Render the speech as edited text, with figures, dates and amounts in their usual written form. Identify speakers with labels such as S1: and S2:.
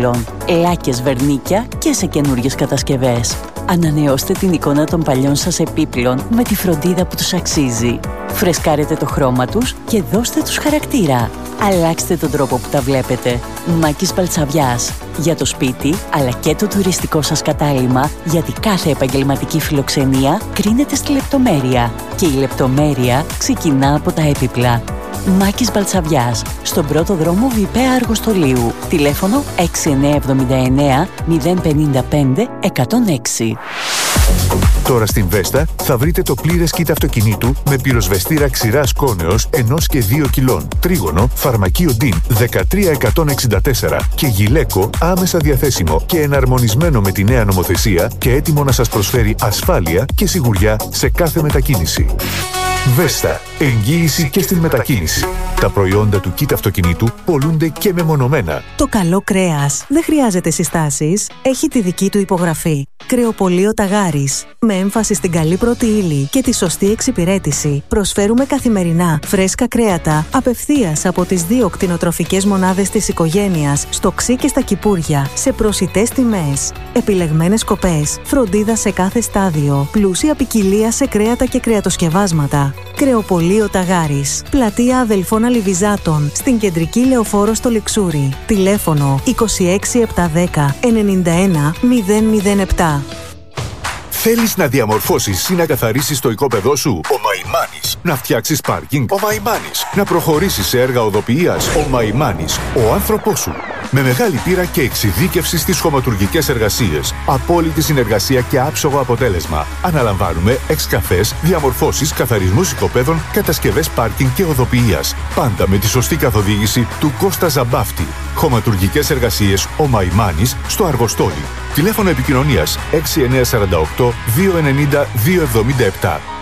S1: επίπλων, λάκες, βερνίκια και σε καινούριες κατασκευές. Ανανεώστε την εικόνα των παλιών σας επίπλων με τη φροντίδα που τους αξίζει. Φρεσκάρετε το χρώμα τους και δώστε τους χαρακτήρα. Αλλάξτε τον τρόπο που τα βλέπετε. Μάκης Μπαλτσαβιάς. Για το σπίτι, αλλά και το τουριστικό σας κατάλημα, γιατί κάθε επαγγελματική φιλοξενία κρίνεται στη λεπτομέρεια. Και η λεπτομέρεια ξεκινά από τα έπιπλα. Μάκης Μπαλτσαβιάς, στον πρώτο δρόμο Βιπαία Αργοστολίου. Τηλέφωνο 6979 055 106.
S2: Τώρα στην Βέστα θα βρείτε το πλήρες kit αυτοκινήτου με πυροσβεστήρα ξηράς κόνεως 1 και 2 κιλών, τρίγωνο, φαρμακείο DIN 13164 και γυλαίκο άμεσα διαθέσιμο και εναρμονισμένο με τη νέα νομοθεσία και έτοιμο να σας προσφέρει ασφάλεια και σιγουριά σε κάθε μετακίνηση. Βέστα. Εγγύηση και στην μετακίνηση. Τα προϊόντα του kit αυτοκινήτου πωλούνται και μεμονωμένα.
S3: Το καλό κρέας δεν χρειάζεται συστάσεις. Έχει τη δική του υπογραφή. Κρεοπωλείο Ταγάρης. Με έμφαση στην καλή πρώτη ύλη και τη σωστή εξυπηρέτηση, προσφέρουμε καθημερινά φρέσκα κρέατα απευθείας από τις 2 κτηνοτροφικές μονάδες της οικογένειας, στο Ξύ και στα Κυπούρια, σε προσιτές τιμές. Επιλεγμένες σκοπές, φροντίδα σε κάθε στάδιο, πλούσια ποικιλία σε κρέατα και κρεατοσκευάσματα. Κρεοπωλείο Ταγάρης. Πλατεία Αδελφών Αλιβιζάτων, στην κεντρική Λεωφόρο στο Λιξούρι. Τηλέφωνο 26710 91 007.
S2: Θέλεις να διαμορφώσεις ή να καθαρίσεις το οικόπεδό σου? Ο Μαϊμάνης. Να φτιάξεις πάρκινγκ? Ο Μαϊμάνης. Να προχωρήσεις σε έργα οδοποιίας? Ο Μαϊμάνης. Ο άνθρωπός σου. Με μεγάλη πείρα και εξειδίκευση στις χωματουργικές εργασίες. Απόλυτη συνεργασία και άψογο αποτέλεσμα. Αναλαμβάνουμε εξκαφές, διαμορφώσεις, καθαρισμούς οικοπαίδων, κατασκευές πάρκινγκ και οδοποιίας. Πάντα με τη σωστή καθοδήγηση του Κώστα Ζαμπάφτη. Χωματουργικές εργασίες ο Μαϊμάνης στο Αργοστόλι. Τηλέφωνο επικοινωνίας 6948 290 277.